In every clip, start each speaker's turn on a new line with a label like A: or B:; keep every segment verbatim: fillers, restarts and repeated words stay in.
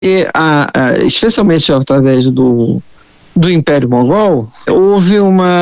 A: e a, a, especialmente através do, do Império Mongol, houve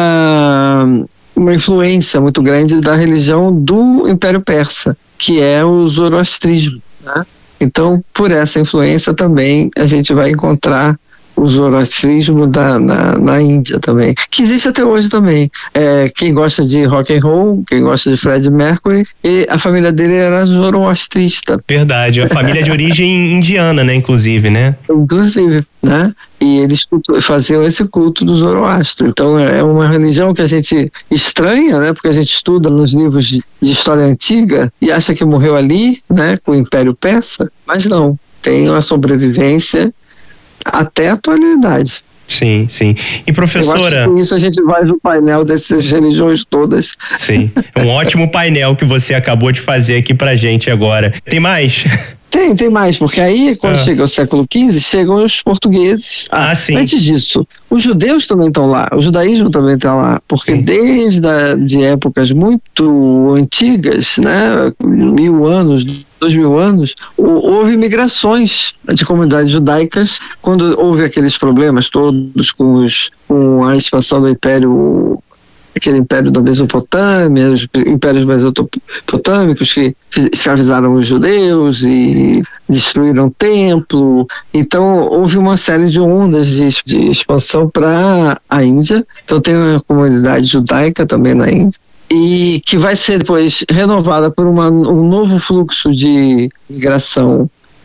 A: uma, uma influência muito grande da religião do Império Persa, que é o zoroastrismo, né? Então, por essa influência também a gente vai encontrar o zoroastrismo da, na, na Índia também, que existe até hoje também. É, quem gosta de rock and roll, quem gosta de Freddie Mercury, e a família dele era zoroastrista.
B: Verdade, a família de origem indiana, né, inclusive, né?
A: Inclusive, né? E eles faziam esse culto do Zoroastro. Então é uma religião que a gente estranha, né? Porque a gente estuda nos livros de, de história antiga e acha que morreu ali, né? Com o Império Persa, mas não, tem uma sobrevivência até a atualidade.
B: Sim, sim. E professora...
A: Eu acho que com isso a gente vai no painel dessas religiões todas.
B: Sim, um ótimo painel que você acabou de fazer aqui pra gente agora. Tem mais?
A: Tem, tem mais, porque aí quando ah. chega o século quinze, chegam os portugueses.
B: Ah, ah sim.
A: Antes disso, os judeus também estão lá, o judaísmo também está lá, porque sim. desde a, de épocas muito antigas, né, mil anos, dois mil anos, houve migrações de comunidades judaicas quando houve aqueles problemas todos com, os, com a expansão do Império, aquele Império da Mesopotâmia, os impérios mesopotâmicos que escravizaram os judeus e destruíram o templo. Então houve uma série de ondas de, de expansão para a Índia. Então tem uma comunidade judaica também na Índia, e que vai ser depois renovada por uma, um novo fluxo de migração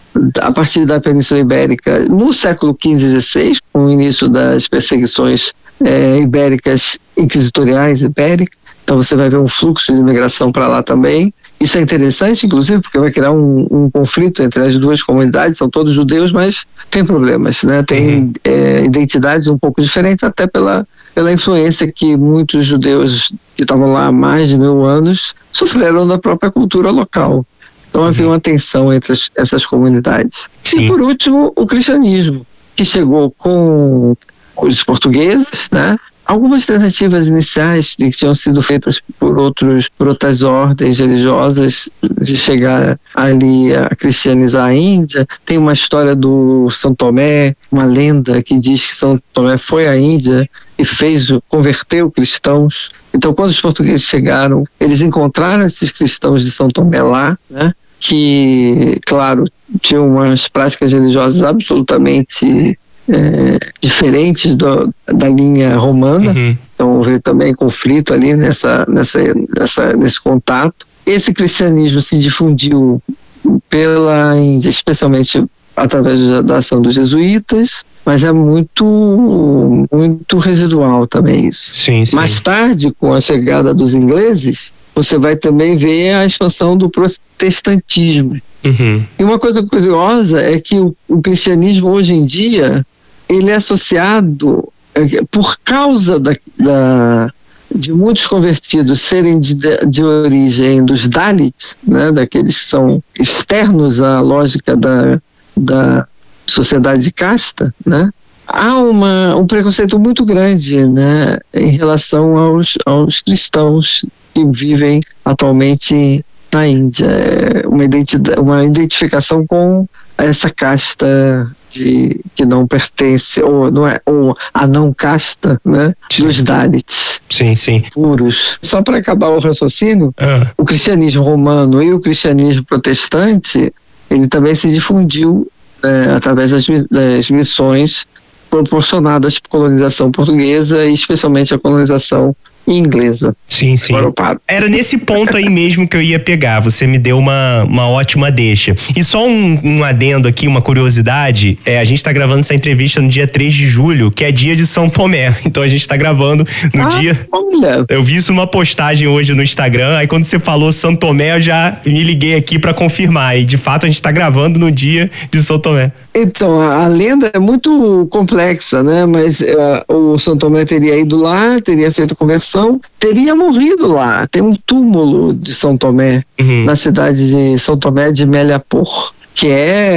A: a partir da Península Ibérica no século quinze e dezesseis, com o início das perseguições é, ibéricas, inquisitoriais ibéricas. Então você vai ver um fluxo de migração para lá também. Isso é interessante, inclusive, porque vai criar um, um conflito entre as duas comunidades, são todos judeus, mas tem problemas, né? Tem uhum. é, identidades um pouco diferentes, até pela, pela influência que muitos judeus que estavam lá há mais de mil anos sofreram da própria cultura local. Então uhum. havia uma tensão entre as, essas comunidades. Sim. E por último, o cristianismo, que chegou com os portugueses, né? Algumas tentativas iniciais que tinham sido feitas por, outros, por outras ordens religiosas de chegar ali a cristianizar a Índia. Tem uma história do São Tomé, uma lenda que diz que São Tomé foi à Índia e fez, converteu cristãos. Então, quando os portugueses chegaram, eles encontraram esses cristãos de São Tomé lá, né? Que, claro, tinham umas práticas religiosas absolutamente É, diferentes do, da linha romana. Uhum. Então houve também conflito ali nessa, nessa, nessa, nesse contato. Esse cristianismo se difundiu pela Índia, especialmente através da ação dos jesuítas, mas é muito, muito residual também isso.
B: Sim, sim.
A: Mais tarde, com a chegada dos ingleses, você vai também ver a expansão do protestantismo. Uhum. E uma coisa curiosa é que o, o cristianismo hoje em dia ele é associado, por causa da, da, de muitos convertidos serem de, de origem dos Dalits, né, daqueles que são externos à lógica da, da sociedade de casta, né, há uma, um preconceito muito grande, né, em relação aos, aos cristãos que vivem atualmente na Índia. É uma, identidade, uma identificação com essa casta de, que não pertence, ou, não é, ou a não casta, né, dos Dalits.
B: Sim, sim.
A: Puros. Só para acabar o raciocínio, ah. o cristianismo romano e o cristianismo protestante, ele também se difundiu é, através das, das missões proporcionadas por colonização portuguesa e especialmente a colonização inglesa.
B: Sim, sim. Era nesse ponto aí mesmo que eu ia pegar. Você me deu uma, uma ótima deixa. E só um, um adendo aqui, uma curiosidade. É, a gente tá gravando essa entrevista no dia três de julho, que é dia de São Tomé. Então a gente tá gravando no ah, dia... Olha. Eu vi isso numa postagem hoje no Instagram. Aí quando você falou São Tomé, eu já me liguei aqui pra confirmar. E de fato a gente tá gravando no dia de São Tomé.
A: Então, a, a lenda é muito complexa, né? Mas uh, o São Tomé teria ido lá, teria feito conversão, teria morrido lá. Tem um túmulo de São Tomé, uhum. na cidade de São Tomé de Meliapur, que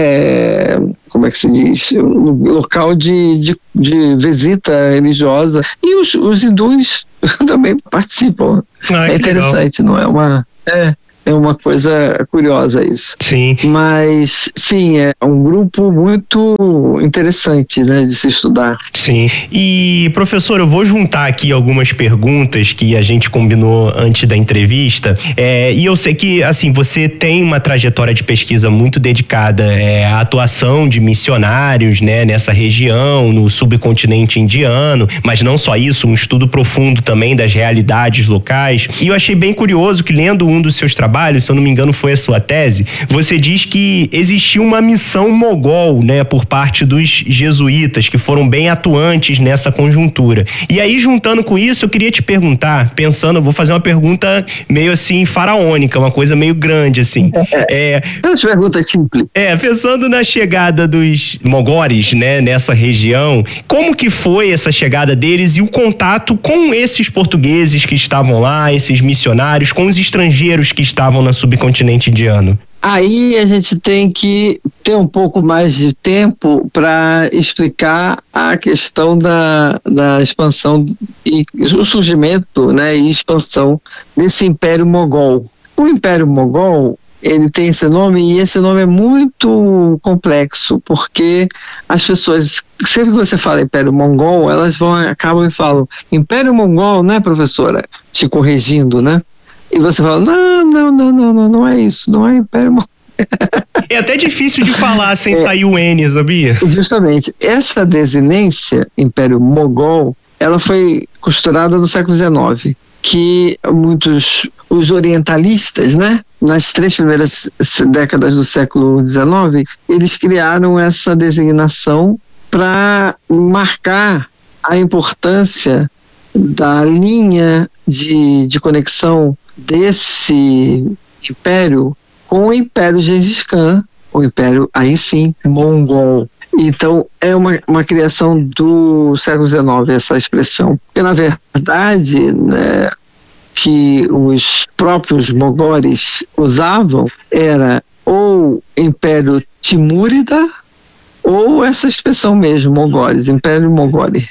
A: é, como é que se diz, um local de, de, de visita religiosa. E os, os hindus também participam. Ai, é interessante, legal. Não é uma... É, É uma coisa curiosa isso.
B: Sim.
A: Mas, sim, é um grupo muito interessante, né, de se estudar.
B: Sim. E, professor, eu vou juntar aqui algumas perguntas que a gente combinou antes da entrevista. É, e eu sei que, assim, você tem uma trajetória de pesquisa muito dedicada é, à atuação de missionários, né, nessa região, no subcontinente indiano, mas não só isso, um estudo profundo também das realidades locais. E eu achei bem curioso que, lendo um dos seus trabalhos, se eu não me engano foi a sua tese, você diz que existiu uma missão mogol, né, por parte dos jesuítas, que foram bem atuantes nessa conjuntura. E aí, juntando com isso, eu queria te perguntar, pensando, eu vou fazer uma pergunta meio assim, faraônica, uma coisa meio grande, assim.
A: É, As perguntas simples.
B: É, pensando na chegada dos mogores, né, nessa região, como que foi essa chegada deles e o contato com esses portugueses que estavam lá, esses missionários, com os estrangeiros que estavam no subcontinente indiano?
A: Aí a gente tem que ter um pouco mais de tempo para explicar a questão da, da expansão e o surgimento, né, e expansão desse Império Mogol. O Império Mogol, ele tem esse nome e esse nome é muito complexo, porque as pessoas, sempre que você fala Império Mongol, elas vão, acabam e falam Império Mongol, né, professora? Te corrigindo, né? E você fala, não, não, não, não, não, não é isso, não é Império Mongol.
B: É até difícil de falar sem é, sair o N, sabia?
A: Justamente. Essa desinência, Império Mogol, ela foi costurada no século dezenove, que muitos, os orientalistas, né, nas três primeiras décadas do século dezenove, eles criaram essa designação para marcar a importância da linha de, de conexão desse império com o Império Gengis Khan, o Império, aí sim, mongol. Então, é uma, uma criação do século dezenove, essa expressão. Porque, na verdade, né, que os próprios mogores usavam era ou Império Timúrida ou essa expressão mesmo, mogores, Império Mogole.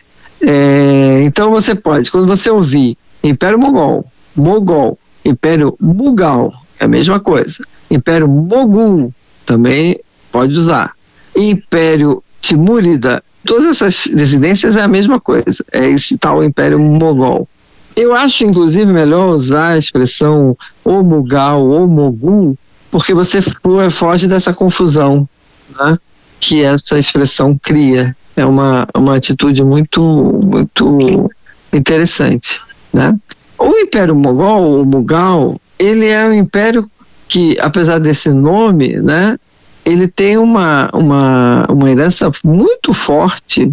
A: É, então, você pode, quando você ouvir Império Mogol, Mogol, Império Mughal, é a mesma coisa. Império Mogul, também pode usar. Império Timúrida, todas essas desinências é a mesma coisa. É esse tal Império Mogol. Eu acho, inclusive, melhor usar a expressão ou Mughal ou Mogul, porque você foge dessa confusão, né, que essa expressão cria. É uma, uma atitude muito, muito interessante, né? O Império Mogol, o Mughal, ele é um império que, apesar desse nome, né, ele tem uma, uma, uma herança muito forte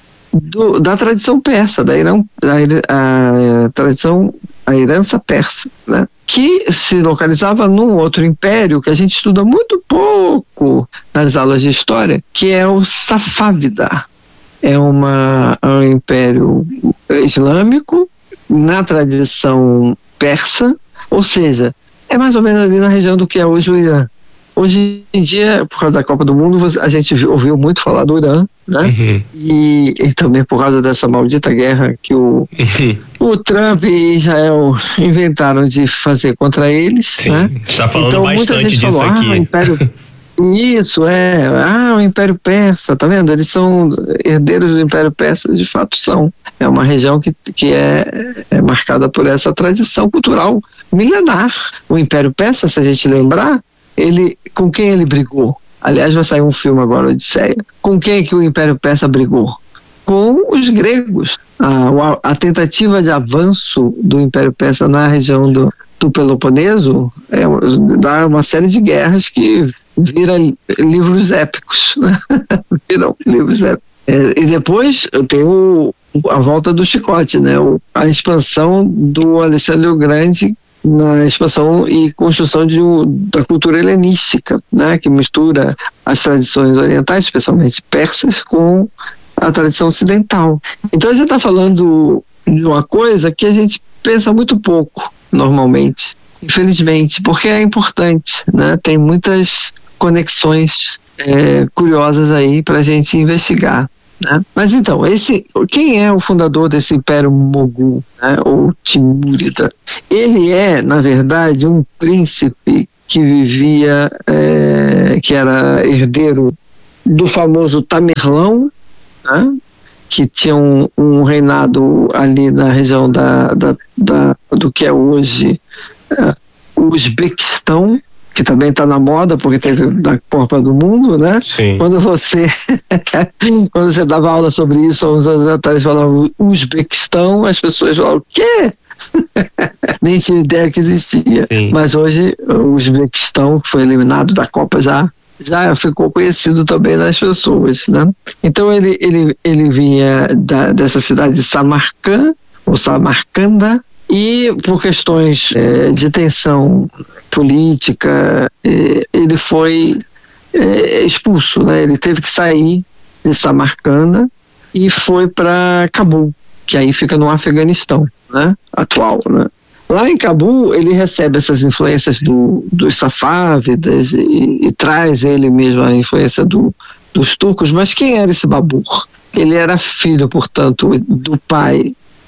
A: do, da tradição persa, da, Irã, da a, a tradição, a herança persa, né, que se localizava num outro império que a gente estuda muito pouco nas aulas de história, que é o Safávida. É, uma, é um império islâmico na tradição persa, ou seja, é mais ou menos ali na região do que é hoje o Irã. Hoje em dia, por causa da Copa do Mundo, a gente ouviu muito falar do Irã, né? Uhum. E, e também por causa dessa maldita guerra que o, uhum. o Trump e Israel inventaram de fazer contra eles.
B: Sim,
A: né?
B: Está falando
A: então,
B: bastante disso
A: falou,
B: aqui.
A: Ah, o Império... Isso, é. Ah, o Império Persa, tá vendo? Eles são herdeiros do Império Persa, de fato são. É uma região que, que é, é marcada por essa tradição cultural milenar. O Império Persa, se a gente lembrar, ele, com quem ele brigou? Aliás, vai sair um filme agora, Odisseia. Com quem que o Império Persa brigou? Com os gregos. A, a tentativa de avanço do Império Persa na região do, do Peloponeso é, dá uma série de guerras que viram livros épicos. Né? Viram livros épicos. É, e depois tem o, a volta do chicote, né? O, a expansão do Alexandre o Grande na expansão e construção de, da cultura helenística, né? Que mistura as tradições orientais, especialmente persas, com a tradição ocidental. Então a gente está falando de uma coisa que a gente pensa muito pouco, normalmente, infelizmente, porque é importante, né? Tem muitas conexões é, curiosas aí para a gente investigar. né? Mas então, esse, quem é o fundador desse Império Mogul, né, ou Timúrida? Ele é, na verdade, um príncipe que vivia, é, que era herdeiro do famoso Tamerlão, né, que tinha um, um reinado ali na região da, da, da, do que é hoje é, o Uzbequistão, que também está na moda, porque teve da Copa do Mundo, né?
B: Sim.
A: Quando você quando você dava aula sobre isso há uns anos atrás, falava Uzbequistão, as pessoas falavam, o quê? Nem tinha ideia que existia.
B: Sim.
A: Mas hoje o Uzbequistão, que foi eliminado da Copa, já, já ficou conhecido também nas pessoas, né? Então ele, ele, ele vinha da, dessa cidade de Samarcã, ou Samarcanda, e por questões é, de tensão política, é, ele foi é, expulso, né? Ele teve que sair de Samarcanda e foi para Cabul, que aí fica no Afeganistão, né? Atual, né? Lá em Cabul ele recebe essas influências do, dos safávidas e, e traz ele mesmo a influência do, dos turcos. Mas quem era esse Babur? Ele era filho, portanto, do pai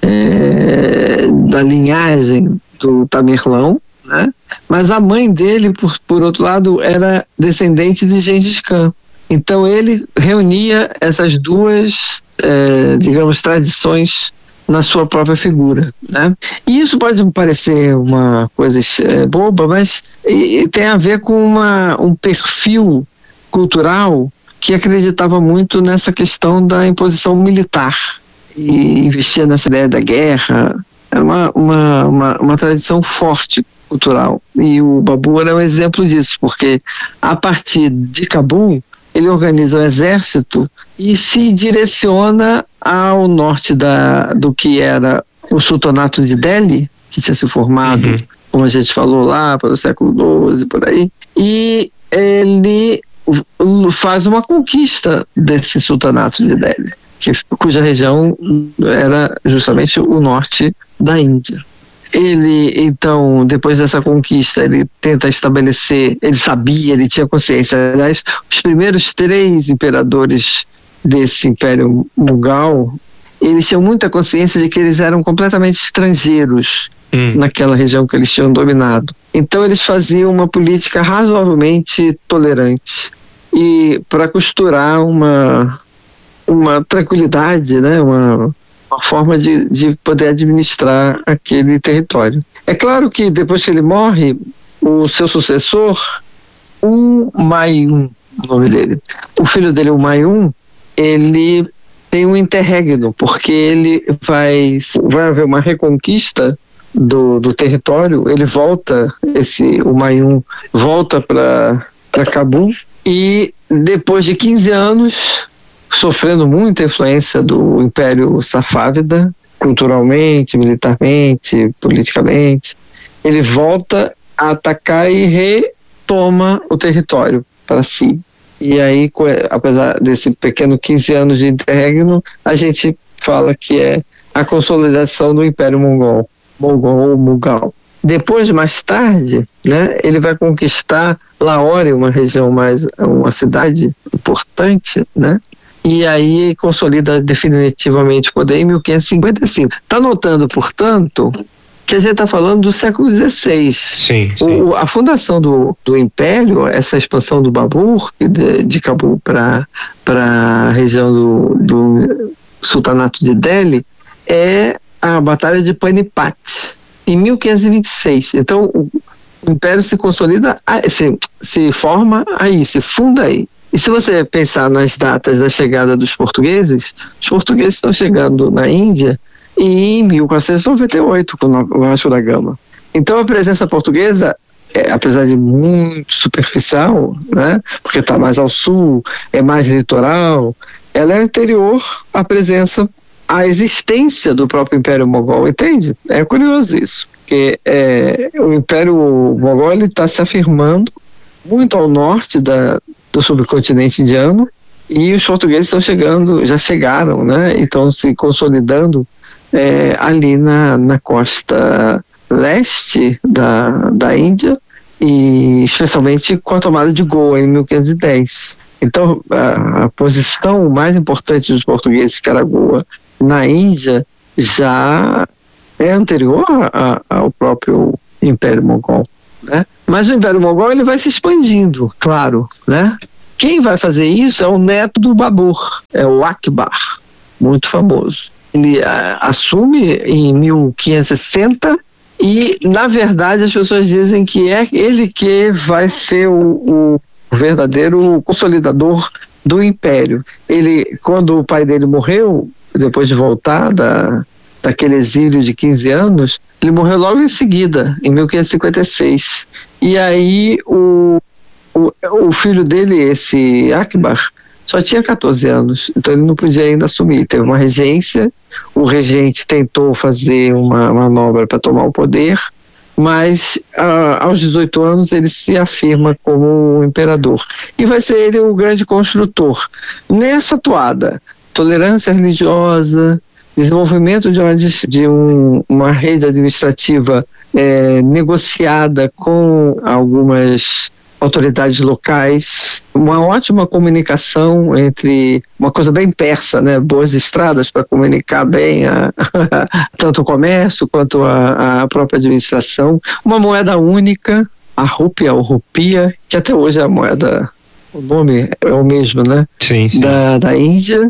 A: É, da linhagem do Tamerlão, né? Mas a mãe dele, por, por outro lado, era descendente de Gengis Khan. Então ele reunia essas duas, é, digamos, tradições na sua própria figura, né? E isso pode parecer uma coisa é, boba, mas e, e tem a ver com uma, um perfil cultural que acreditava muito nessa questão da imposição militar e investia nessa ideia da guerra. Era uma, uma, uma, uma tradição forte cultural, e o Babur é um exemplo disso, porque a partir de Cabul ele organiza o exército e se direciona ao norte da, do que era o sultanato de Delhi, que tinha se formado, uhum. como a gente falou lá, pelo século doze, por aí, e ele faz uma conquista desse sultanato de Delhi, que, cuja região era justamente o norte da Índia. Ele, então, depois dessa conquista, ele tenta estabelecer, ele sabia, ele tinha consciência. Aliás, os primeiros três imperadores desse Império Mughal, eles tinham muita consciência de que eles eram completamente estrangeiros hum. naquela região que eles tinham dominado. Então, eles faziam uma política razoavelmente tolerante e para costurar uma... uma tranquilidade, né? uma, uma forma de, de poder administrar aquele território. É claro que depois que ele morre, o seu sucessor, o Humayun, o nome dele, o filho dele, o Humayun, ele tem um interregno, porque ele vai, vai haver uma reconquista do, do território, ele volta, esse Humayun volta para Cabul, e depois de quinze anos, sofrendo muita influência do Império Safávida, culturalmente, militarmente, politicamente, ele volta a atacar e retoma o território para si. E aí, apesar desse pequeno quinze anos de interregno, a gente fala que é a consolidação do Império Mongol, Mongol ou Mughal. Depois, mais tarde, né, ele vai conquistar Lahore, uma região mais, uma cidade importante, né? E aí consolida definitivamente o poder em mil quinhentos e cinquenta e cinco. Está notando, portanto, que a gente está falando do século dezesseis.
B: Sim, sim.
A: O, a fundação do, do Império, essa expansão do Babur, de, de Cabul para a região do, do Sultanato de Delhi, é a Batalha de Panipat, em mil quinhentos e vinte e seis. Então, o, o Império se consolida, se, se forma aí, se funda aí. E se você pensar nas datas da chegada dos portugueses, os portugueses estão chegando na Índia em mil quatrocentos e noventa e oito, com o Vasco da Gama. Então a presença portuguesa, é, apesar de muito superficial, né, porque está mais ao sul, é mais litoral, ela é anterior à presença, à existência do próprio Império Mogol, entende? É curioso isso, porque é, o Império Mogol está se afirmando muito ao norte da do subcontinente indiano, e os portugueses estão chegando, já chegaram, né? E estão se consolidando é, ali na, na costa leste da, da Índia, e especialmente com a tomada de Goa em mil quinhentos e dez. Então, a, a posição mais importante dos portugueses de Caragoa na Índia já é anterior a, a, ao próprio Império Mongol, né? Mas o Império Mongol ele vai se expandindo, claro, né? Quem vai fazer isso é o neto do Babur, é o Akbar, muito famoso. Ele a, assume em mil quinhentos e sessenta e, na verdade, as pessoas dizem que é ele que vai ser o, o verdadeiro consolidador do Império. Ele, quando o pai dele morreu, depois de voltar da, daquele exílio de quinze anos, ele morreu logo em seguida, em mil quinhentos e cinquenta e seis. E aí o, o, o filho dele, esse Akbar, só tinha catorze anos, então ele não podia ainda assumir. Teve uma regência, o regente tentou fazer uma manobra para tomar o poder, mas ah, aos dezoito anos ele se afirma como o imperador. E vai ser ele o grande construtor. Nessa toada, tolerância religiosa, desenvolvimento de uma, de um, uma rede administrativa é, negociada com algumas autoridades locais, uma ótima comunicação entre, uma coisa bem persa, né? Boas estradas para comunicar bem a, tanto o comércio quanto a, a própria administração, uma moeda única, a rúpia ou rupia, que até hoje é a moeda, o nome é o mesmo, né?
B: Sim, sim.
A: Da, da Índia.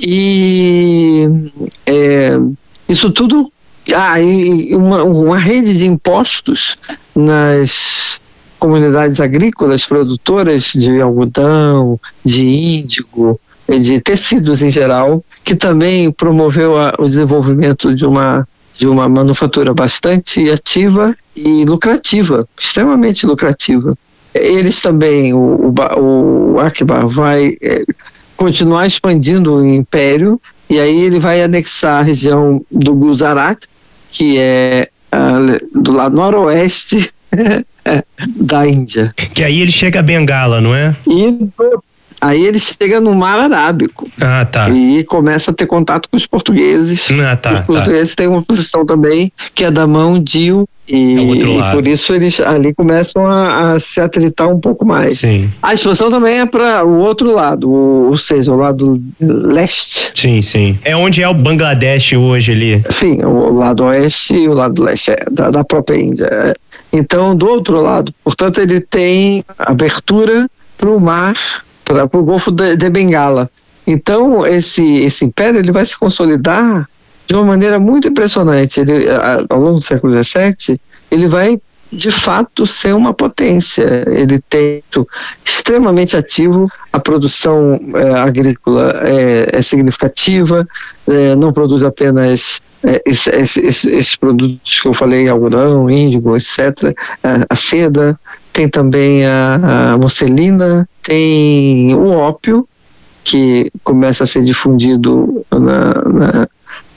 A: E é, isso tudo, ah, e uma, uma rede de impostos nas comunidades agrícolas produtoras de algodão, de índigo, de tecidos em geral, que também promoveu a, o desenvolvimento de uma, de uma manufatura bastante ativa e lucrativa, extremamente lucrativa. Eles também, o, o, o Akbar vai é, continuar expandindo o império, e aí ele vai anexar a região do Gujarat, que é uh, do lado noroeste da Índia.
B: Que aí ele chega a Bengala, não é?
A: E do, aí ele chega no Mar Arábico.
B: Ah, tá.
A: E começa a ter contato com os portugueses.
B: Ah, tá.
A: Os portugueses tá. têm uma posição também que é da mão de e,
B: é o outro lado.
A: E por isso eles ali começam a, a se atritar um pouco mais.
B: Sim.
A: A expansão também é para o outro lado, o, ou seja, o lado leste.
B: Sim, sim. É onde é o Bangladesh hoje ali.
A: Sim, o lado oeste e o lado leste é, da, da própria Índia. Então, do outro lado, portanto, ele tem abertura para o mar, para o Golfo de, de Bengala. Então, esse, esse império ele vai se consolidar de uma maneira muito impressionante. Ele, ao longo do século dezessete, ele vai, de fato, ser uma potência. Ele tem extremamente ativo, a produção é, agrícola é, é significativa, é, não produz apenas é, esses, esses, esses produtos que eu falei, algodão, índigo, etcétera, a, a seda, tem também a, a musselina, tem o ópio, que começa a ser difundido na, na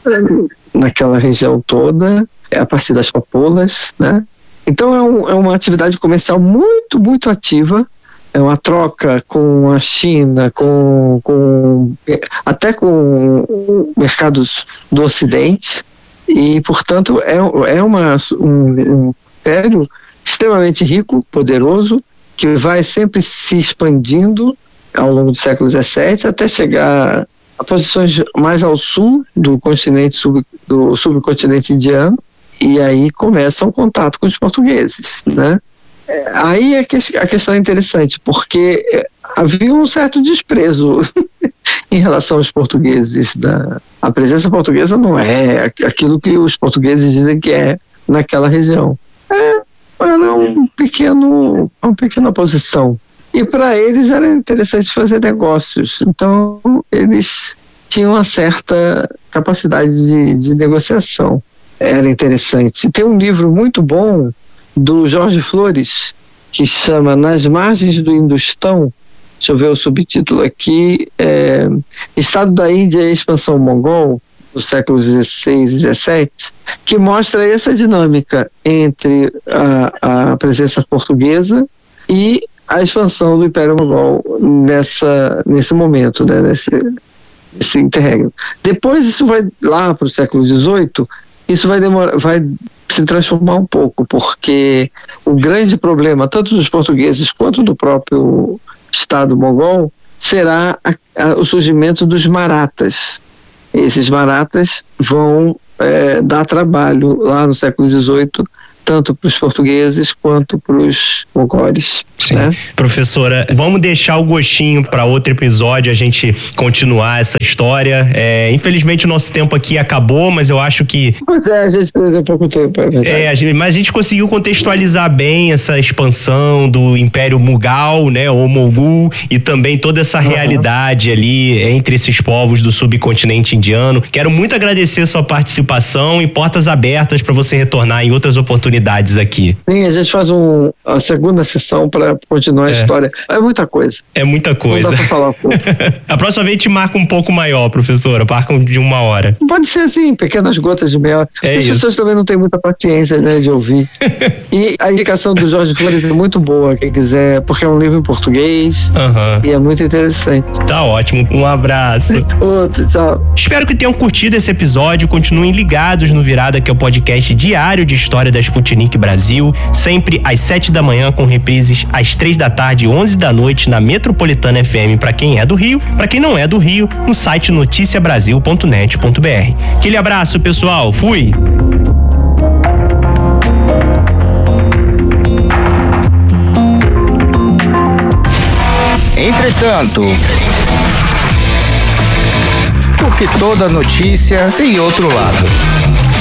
A: naquela região toda, a partir das papoulas, né? Então é, um, é uma atividade comercial muito, muito ativa, é uma troca com a China, com, com até com mercados do Ocidente, e portanto é, é uma, um, um império extremamente rico, poderoso, que vai sempre se expandindo ao longo do século dezessete até chegar a posições mais ao sul do continente, sub, do subcontinente indiano, e aí começa o contato com os portugueses, né? Aí é que a questão é interessante, porque havia um certo desprezo em relação aos portugueses. Da, a presença portuguesa não é aquilo que os portugueses dizem que é naquela região. É, era um pequeno, uma pequena oposição. E para eles era interessante fazer negócios, então eles tinham uma certa capacidade de, de negociação, era interessante. Tem um livro muito bom do Jorge Flores, que chama Nas Margens do Industão, deixa eu ver o subtítulo aqui, é, Estado da Índia e Expansão Mongol, do século dezesseis e dezessete, que mostra essa dinâmica entre a, a presença portuguesa e a expansão do Império Mongol nessa, nesse momento, né, nesse, nesse interregno. Depois isso vai lá para o século dezoito, isso vai, demorar, vai se transformar um pouco, porque o grande problema, tanto dos portugueses quanto do próprio Estado mongol, será a, a, o surgimento dos maratas. Esses maratas vão é, dar trabalho lá no século dezoito, tanto para os portugueses quanto para os mongoles.
B: Sim.
A: Né?
B: Professora, vamos deixar o gostinho para outro episódio, a gente continuar essa história. É, infelizmente o nosso tempo aqui acabou, mas eu acho que...
A: Pois é, a gente perdeu pouco tempo, é verdade.
B: É, a gente, mas a gente conseguiu contextualizar bem essa expansão do Império Mughal, né, ou Mogul, e também toda essa uhum. realidade ali entre esses povos do subcontinente indiano. Quero muito agradecer a sua participação e portas abertas para você retornar em outras oportunidades aqui.
A: Sim, a gente faz um, a segunda sessão para continuar a é. história. É muita coisa.
B: É muita coisa.
A: Não dá pra falar um pouco.
B: A próxima vez te marca um pouco maior, professora. Marca de uma hora.
A: Pode ser assim, pequenas gotas de meia hora.
B: É
A: As
B: isso.
A: pessoas também não têm muita paciência, né, de ouvir. E a indicação do Jorge Flores é muito boa, quem quiser, porque é um livro em português
B: uhum.
A: e é muito interessante.
B: Tá ótimo. Um abraço.
A: Outro, tchau.
B: Espero que tenham curtido esse episódio. Continuem ligados no Virada, que é o podcast diário de história da Sputnik Brasil, sempre às sete da manhã, com reprises às três da tarde e onze da noite na Metropolitana F M para quem é do Rio, para quem não é do Rio, no site noticia brasil ponto net ponto b r. Aquele abraço, pessoal. Fui!
C: Entretanto, porque toda notícia tem outro lado.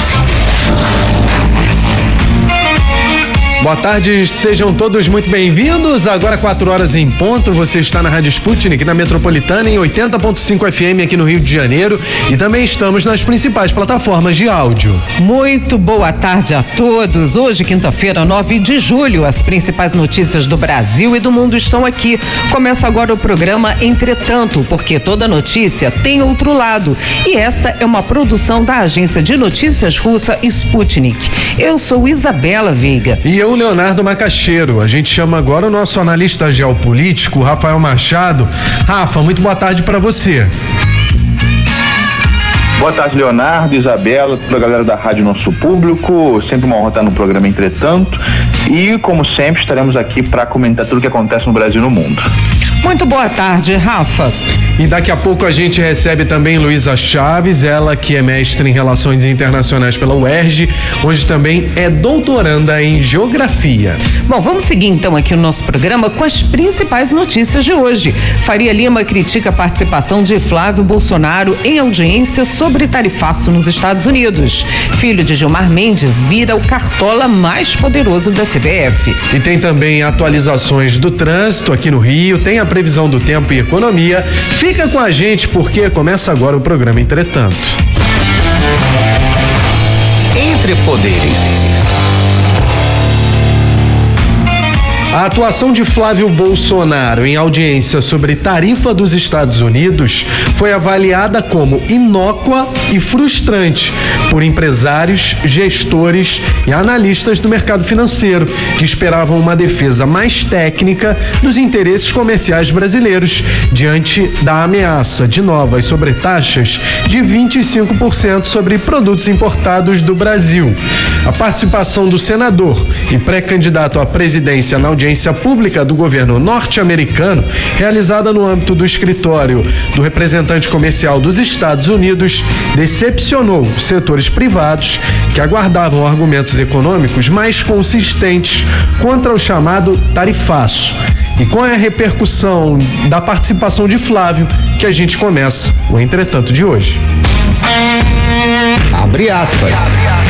D: Boa tarde, sejam todos muito bem-vindos. Agora quatro horas em ponto, você está na Rádio Sputnik, na Metropolitana, em oitenta ponto cinco F M aqui no Rio de Janeiro, e também estamos nas principais plataformas de áudio.
E: Muito boa tarde a todos. Hoje, quinta-feira, nove de julho, as principais notícias do Brasil e do mundo estão aqui. Começa agora o programa Entretanto, porque toda notícia tem outro lado. E esta é uma produção da agência de notícias russa Sputnik. Eu sou Isabela Veiga.
D: E eu, Leonardo Macaxeiro. A gente chama agora o nosso analista geopolítico, Rafael Machado. Rafa, muito boa tarde para você.
F: Boa tarde, Leonardo, Isabela, toda a galera da Rádio Nosso Público. Sempre uma honra estar no programa Entretanto. E, como sempre, estaremos aqui para comentar tudo o que acontece no Brasil e no mundo.
E: Muito boa tarde, Rafa.
D: E daqui a pouco a gente recebe também Luísa Chaves, ela que é mestre em Relações Internacionais pela U E R J, onde também é doutoranda em Geografia.
E: Bom, vamos seguir então aqui o nosso programa com as principais notícias de hoje. Faria Lima critica a participação de Flávio Bolsonaro em audiência sobre tarifaço nos Estados Unidos. Filho de Gilmar Mendes vira o cartola mais poderoso da C B F.
D: E tem também atualizações do trânsito aqui no Rio, tem a previsão do tempo e economia. Fica com a gente porque começa agora o programa Entretanto.
C: Entre Poderes.
D: A atuação de Flávio Bolsonaro em audiência sobre tarifa dos Estados Unidos foi avaliada como inócua e frustrante por empresários, gestores e analistas do mercado financeiro, que esperavam uma defesa mais técnica dos interesses comerciais brasileiros diante da ameaça de novas sobretaxas de vinte e cinco por cento sobre produtos importados do Brasil. A participação do senador e pré-candidato à presidência na audiência pública do governo norte-americano, realizada no âmbito do escritório do representante comercial dos Estados Unidos, decepcionou setores privados que aguardavam argumentos econômicos mais consistentes contra o chamado tarifaço. E qual é a repercussão da participação de Flávio que a gente começa o Entretanto de hoje?
C: Abre aspas.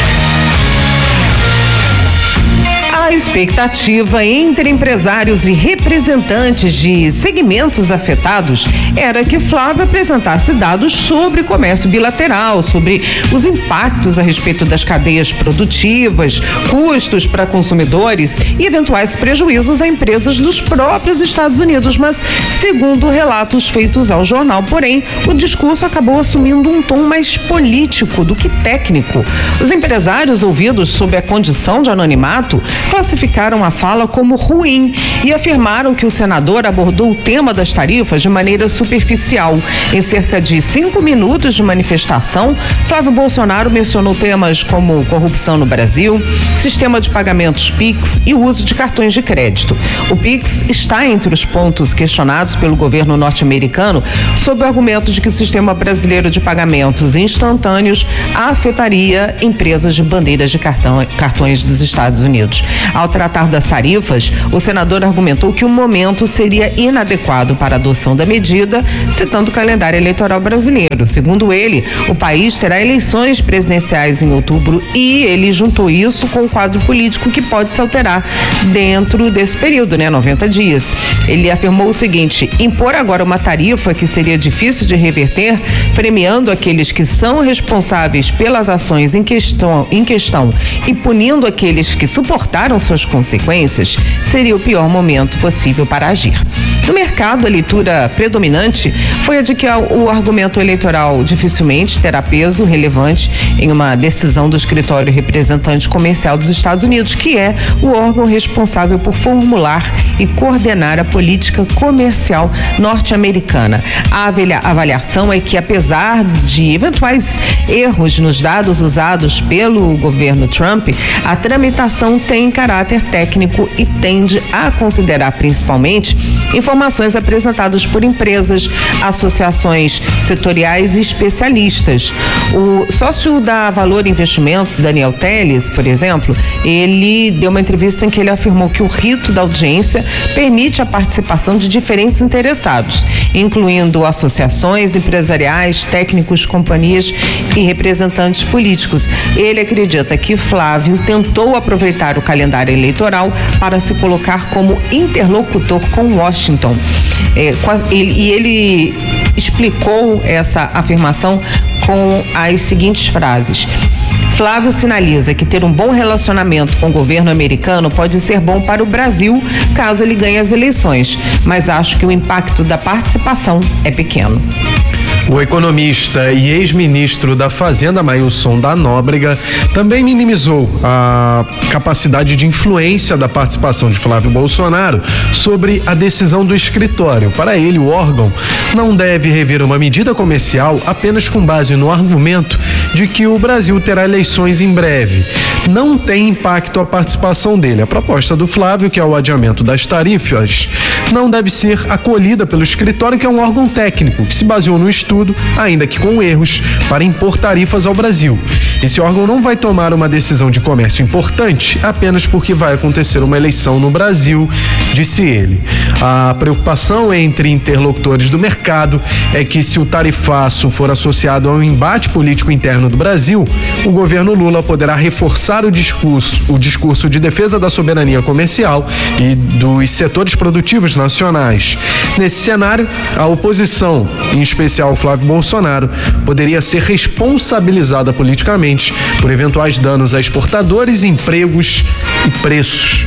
E: A expectativa entre empresários e representantes de segmentos afetados era que Flávio apresentasse dados sobre comércio bilateral, sobre os impactos a respeito das cadeias produtivas, custos para consumidores e eventuais prejuízos a empresas dos próprios Estados Unidos. Mas, segundo relatos feitos ao jornal, porém, o discurso acabou assumindo um tom mais político do que técnico. Os empresários ouvidos sob a condição de anonimato classificaram a fala como ruim e afirmaram que o senador abordou o tema das tarifas de maneira superficial. Em cerca de cinco minutos de manifestação, Flávio Bolsonaro mencionou temas como corrupção no Brasil, sistema de pagamentos Pix e o uso de cartões de crédito. O Pix está entre os pontos questionados pelo governo norte-americano sob o argumento de que o sistema brasileiro de pagamentos instantâneos afetaria empresas de bandeiras de cartão, cartões dos Estados Unidos. Ao tratar das tarifas, o senador argumentou que o momento seria inadequado para a adoção da medida, citando o calendário eleitoral brasileiro. Segundo ele, o país terá eleições presidenciais em outubro e ele juntou isso com o quadro político que pode se alterar dentro desse período, né, noventa dias. Ele afirmou o seguinte: impor agora uma tarifa que seria difícil de reverter, premiando aqueles que são responsáveis pelas ações em questão, em questão e punindo aqueles que suportaram suas consequências, seria o pior momento possível para agir. No mercado, a leitura predominante foi a de que o argumento eleitoral dificilmente terá peso relevante em uma decisão do Escritório Representante Comercial dos Estados Unidos, que é o órgão responsável por formular e coordenar a política comercial norte-americana. A avaliação é que, apesar de eventuais erros nos dados usados pelo governo Trump, a tramitação tem caráter técnico e tende a considerar principalmente informações apresentadas por empresas, associações setoriais e especialistas. O sócio da Valor Investimentos, Daniel Teles, por exemplo, ele deu uma entrevista em que ele afirmou que o rito da audiência permite a participação de diferentes interessados, incluindo associações empresariais, técnicos, companhias e representantes políticos. Ele acredita que Flávio tentou aproveitar o calendário eleitoral para se colocar como interlocutor com Washington. É, e ele explicou essa afirmação com as seguintes frases: Flávio sinaliza que ter um bom relacionamento com o governo americano pode ser bom para o Brasil caso ele ganhe as eleições, mas acho que o impacto da participação é pequeno.
D: O economista e ex-ministro da Fazenda, Mailson da Nóbrega, também minimizou a capacidade de influência da participação de Flávio Bolsonaro sobre a decisão do escritório. Para ele, o órgão não deve rever uma medida comercial apenas com base no argumento de que o Brasil terá eleições em breve. Não tem impacto a participação dele. A proposta do Flávio, que é o adiamento das tarifas, não deve ser acolhida pelo escritório, que é um órgão técnico que se baseou no estudo, ainda que com erros, para impor tarifas ao Brasil. Esse órgão não vai tomar uma decisão de comércio importante apenas porque vai acontecer uma eleição no Brasil, disse ele. A preocupação entre interlocutores do mercado é que, se o tarifaço for associado ao embate político interno do Brasil, o governo Lula poderá reforçar o discurso, o discurso de defesa da soberania comercial e dos setores produtivos nacionais. Nesse cenário, a oposição, em especial Flávio Bolsonaro, poderia ser responsabilizada politicamente por eventuais danos a exportadores, empregos e preços.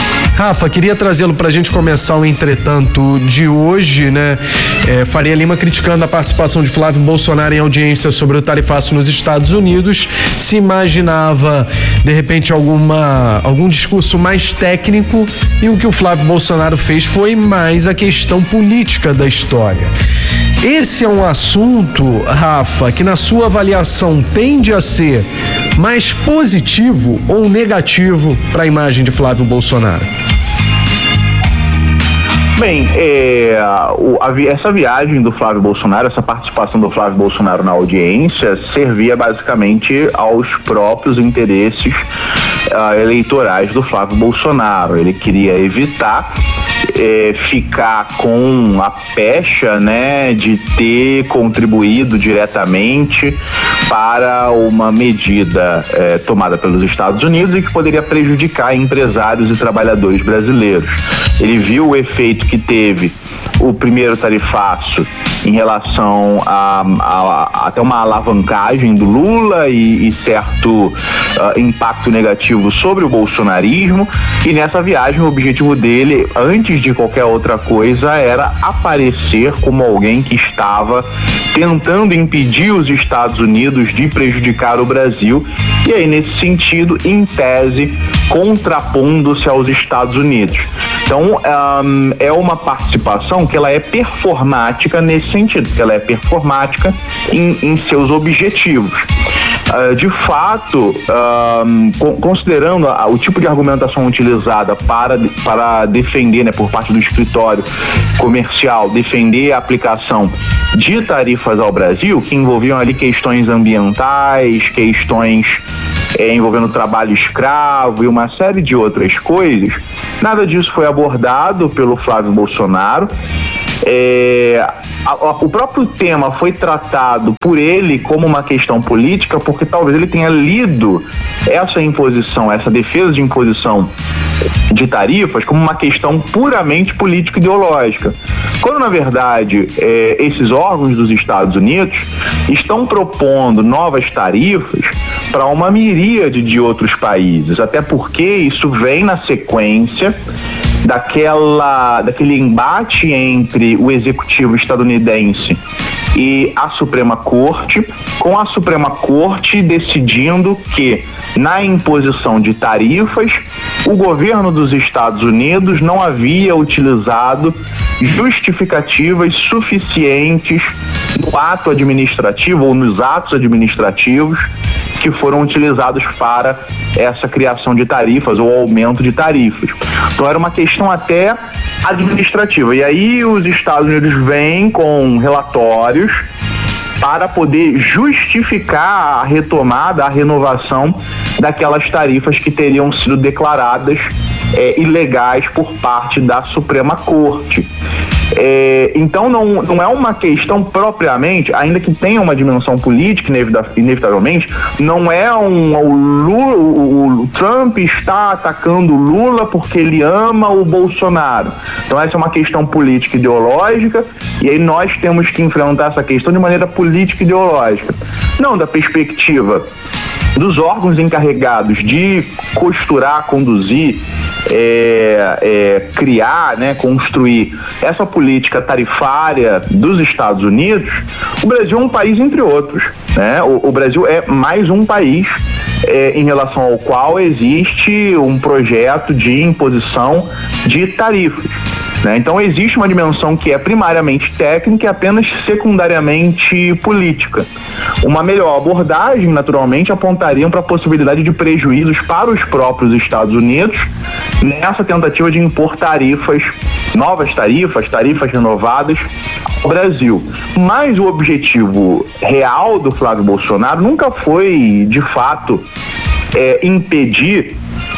D: Rafa, queria trazê-lo para a gente começar o entretanto de hoje, né? É, Faria Lima criticando a participação de Flávio Bolsonaro em audiência sobre o tarifaço nos Estados Unidos. Se imaginava, de repente, alguma, algum discurso mais técnico, e o que o Flávio Bolsonaro fez foi mais a questão política da história. Esse é um assunto, Rafa, que na sua avaliação tende a ser mais positivo ou negativo para a imagem de Flávio Bolsonaro?
F: Bem, é, o, a, essa viagem do Flávio Bolsonaro, essa participação do Flávio Bolsonaro na audiência, servia basicamente aos próprios interesses uh, eleitorais do Flávio Bolsonaro. Ele queria evitar É, ficar com a pecha, né, de ter contribuído diretamente para uma medida é, tomada pelos Estados Unidos e que poderia prejudicar empresários e trabalhadores brasileiros. Ele viu o efeito que teve o primeiro tarifaço em relação a, a, a até uma alavancagem do Lula e, e certo uh, impacto negativo sobre o bolsonarismo, e nessa viagem o objetivo dele, antes de qualquer outra coisa, era aparecer como alguém que estava tentando impedir os Estados Unidos de prejudicar o Brasil. E aí, nesse sentido, em tese, contrapondo-se aos Estados Unidos. Então, um, é uma participação que ela é performática nesse sentido, que ela é performática em, em seus objetivos. Uh, de fato, um, considerando a, o tipo de argumentação utilizada para, para defender, né, por parte do escritório comercial, defender a aplicação de tarifas ao Brasil, que envolviam ali questões ambientais, questões é, envolvendo trabalho escravo e uma série de outras coisas, nada disso foi abordado pelo Flávio Bolsonaro. É, a, a, o próprio tema foi tratado por ele como uma questão política, porque talvez ele tenha lido essa imposição, essa defesa de imposição de tarifas como uma questão puramente político-ideológica, quando na verdade é, esses órgãos dos Estados Unidos estão propondo novas tarifas para uma miríade de outros países, até porque isso vem na sequência daquela, daquele embate entre o executivo estadunidense e a Suprema Corte, com a Suprema Corte decidindo que, na imposição de tarifas, o governo dos Estados Unidos não havia utilizado justificativas suficientes no ato administrativo ou nos atos administrativos que foram utilizados para essa criação de tarifas ou aumento de tarifas. Então era uma questão até administrativa. E aí os Estados Unidos vêm com relatórios para poder justificar a retomada, a renovação daquelas tarifas que teriam sido declaradas é, ilegais por parte da Suprema Corte. É, então não, não é uma questão propriamente, ainda que tenha uma dimensão política inevitavelmente, não é um o, Lula, o, o Trump está atacando o Lula porque ele ama o Bolsonaro. Então essa é uma questão política ideológica e aí nós temos que enfrentar essa questão de maneira política ideológica, não da perspectiva dos órgãos encarregados de costurar, conduzir, é, é, criar, né, construir essa política tarifária dos Estados Unidos. O Brasil é um país entre outros, né? O, o Brasil é mais um país é, em relação ao qual existe um projeto de imposição de tarifas. Então existe uma dimensão que é primariamente técnica e apenas secundariamente política. Uma melhor abordagem, naturalmente, apontaria para a possibilidade de prejuízos para os próprios Estados Unidos nessa tentativa de impor tarifas, novas tarifas, tarifas renovadas ao Brasil. Mas o objetivo real do Flávio Bolsonaro nunca foi, de fato, é, impedir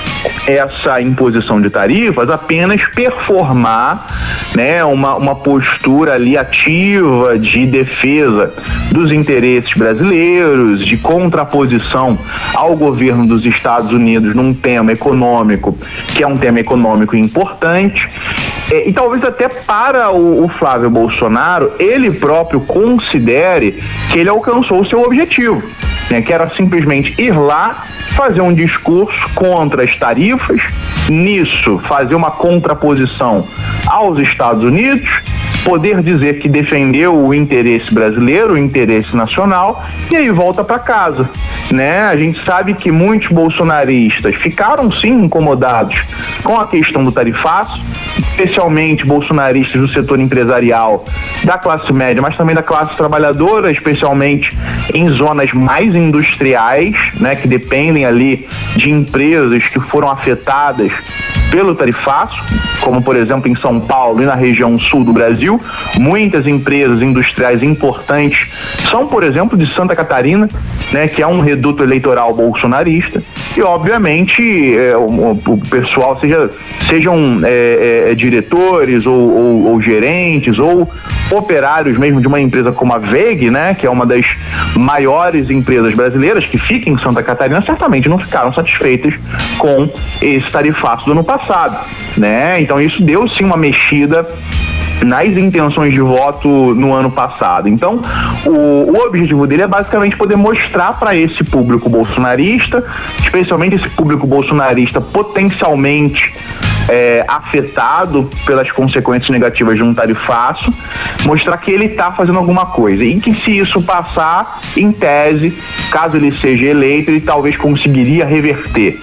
F: essa imposição de tarifas, apenas performar, né, uma, uma postura ali ativa de defesa dos interesses brasileiros, de contraposição ao governo dos Estados Unidos num tema econômico, que é um tema econômico importante. E, e talvez até para o, o Flávio Bolsonaro, ele próprio considere que ele alcançou o seu objetivo, né, que era simplesmente ir lá, fazer um discurso contra as tarifas, nisso fazer uma contraposição aos Estados Unidos, poder dizer que defendeu o interesse brasileiro, o interesse nacional, e aí volta para casa, né? A gente sabe que muitos bolsonaristas ficaram sim incomodados com a questão do tarifaço, especialmente bolsonaristas do setor empresarial, da classe média, mas também da classe trabalhadora, especialmente em zonas mais industriais, né, que dependem ali de empresas que foram afetadas pelo tarifaço, como por exemplo em São Paulo e na região sul do Brasil. Muitas empresas industriais importantes são, por exemplo, de Santa Catarina, né, que é um reduto eleitoral bolsonarista, e obviamente é, o, o pessoal, seja, sejam é, é, diretores ou, ou, ou gerentes ou operários mesmo de uma empresa como a V E G, né, que é uma das maiores empresas brasileiras que fica em Santa Catarina, certamente não ficaram satisfeitas com esse tarifaço do ano passado, né? Então isso deu sim uma mexida nas intenções de voto no ano passado. Então, o, o objetivo dele é basicamente poder mostrar para esse público bolsonarista, especialmente esse público bolsonarista potencialmente É, afetado pelas consequências negativas de um tarifaço, mostrar que ele está fazendo alguma coisa e que, se isso passar, em tese, caso ele seja eleito, ele talvez conseguiria reverter,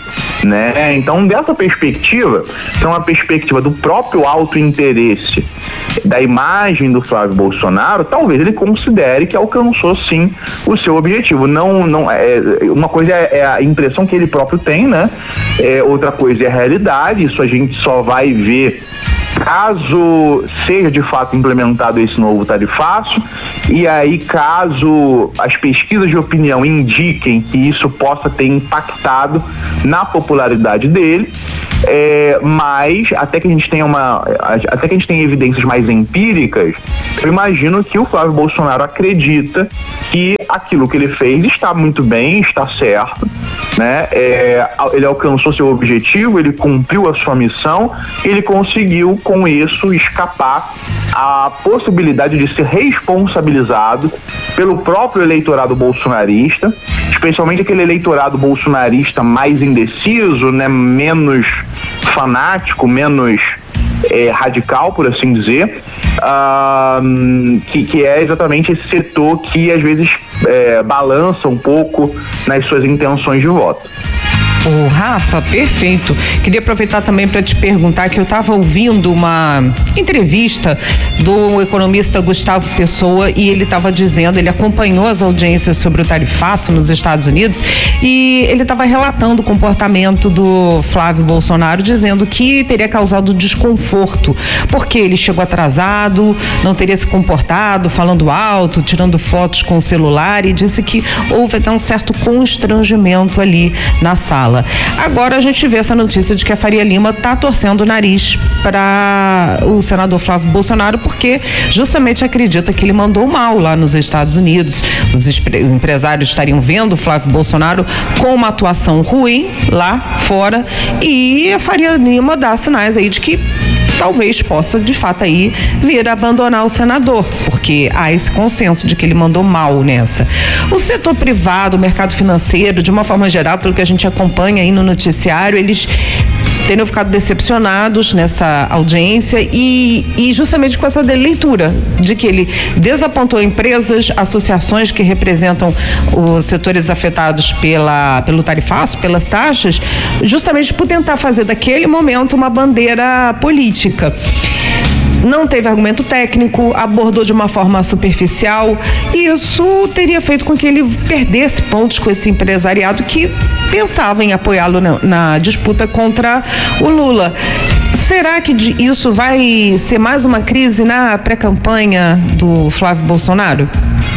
F: né? Então, dessa perspectiva, que é uma perspectiva do próprio autointeresse da imagem do Flávio Bolsonaro, talvez ele considere que alcançou sim o seu objetivo. Não, não é, uma coisa é, é a impressão que ele próprio tem, né? É, outra coisa é a realidade. Isso a gente só vai ver caso seja de fato implementado esse novo tarifaço, e aí caso as pesquisas de opinião indiquem que isso possa ter impactado na popularidade dele. É, mas até que a gente tenha uma até que a gente tenha evidências mais empíricas, eu imagino que o Flávio Bolsonaro acredita que aquilo que ele fez está muito bem, está certo, né? É, ele alcançou seu objetivo, ele cumpriu a sua missão, ele conseguiu com isso escapar à possibilidade de ser responsabilizado pelo próprio eleitorado bolsonarista, especialmente aquele eleitorado bolsonarista mais indeciso, né? Menos fanático, menos é, radical, por assim dizer, uh, que, que é exatamente esse setor que às vezes é, balança um pouco nas suas intenções de voto.
E: O Rafa, perfeito. Queria aproveitar também para te perguntar que eu estava ouvindo uma entrevista do economista Gustavo Pessoa e ele estava dizendo, ele acompanhou as audiências sobre o tarifaço nos Estados Unidos e ele estava relatando o comportamento do Flávio Bolsonaro, dizendo que teria causado desconforto, porque ele chegou atrasado, não teria se comportado, falando alto, tirando fotos com o celular, e disse que houve até um certo constrangimento ali na sala. Agora a gente vê essa notícia de que a Faria Lima está torcendo o nariz para o senador Flávio Bolsonaro, porque justamente acredita que ele mandou mal lá nos Estados Unidos. Os empresários estariam vendo o Flávio Bolsonaro com uma atuação ruim lá fora, e a Faria Lima dá sinais aí de que talvez possa, de fato, aí vir a abandonar o senador, porque há esse consenso de que ele mandou mal nessa. O setor privado, o mercado financeiro, de uma forma geral, pelo que a gente acompanha aí no noticiário, eles teriam ficado decepcionados nessa audiência e, e justamente com essa leitura de que ele desapontou empresas, associações que representam os setores afetados pela, pelo tarifaço, pelas taxas, justamente por tentar fazer daquele momento uma bandeira política. Não teve argumento técnico, abordou de uma forma superficial, e isso teria feito com que ele perdesse pontos com esse empresariado que pensava em apoiá-lo na, na disputa contra o Lula. Será que isso vai ser mais uma crise na pré-campanha do Flávio Bolsonaro?